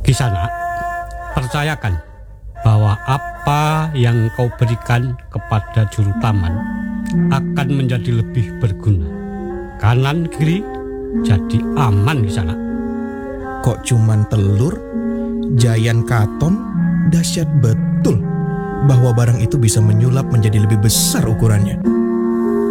Kisanak, percayakan bahwa apa yang kau berikan kepada juru taman akan menjadi lebih berguna. Kanan kiri jadi aman Kisanak. Kok cuman telur? Giant Katon? Dahsyat betul bahwa barang itu bisa menyulap menjadi lebih besar ukurannya.